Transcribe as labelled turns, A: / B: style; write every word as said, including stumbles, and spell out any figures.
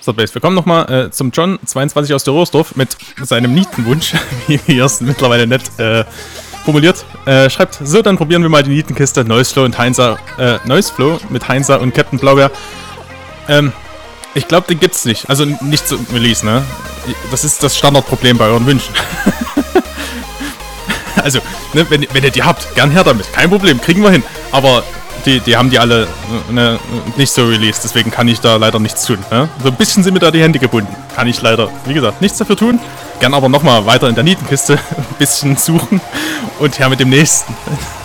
A: Subspace. Wir kommen nochmal äh, zum John zweiundzwanzig aus der Rohrsdorf mit seinem Nietenwunsch, wie er es mittlerweile nett äh, formuliert. Äh, schreibt, so, dann probieren wir mal die Nietenkiste Noiseflow und Heinzer, äh, Noiseflow mit Heinzer und Captain Blaubeer. Ähm, ich glaube, den gibt's nicht. Also nicht zum Release, ne? Das ist das Standardproblem bei euren Wünschen. Also, ne, wenn, wenn ihr die habt, gern her damit. Kein Problem, kriegen wir hin. Aber die, die haben die alle ne, nicht so released, deswegen kann ich da leider nichts tun. Ne? So ein bisschen sind mir da die Hände gebunden. Kann ich leider, wie gesagt, nichts dafür tun. Gern aber nochmal weiter in der Nietenkiste ein bisschen suchen und her mit dem nächsten.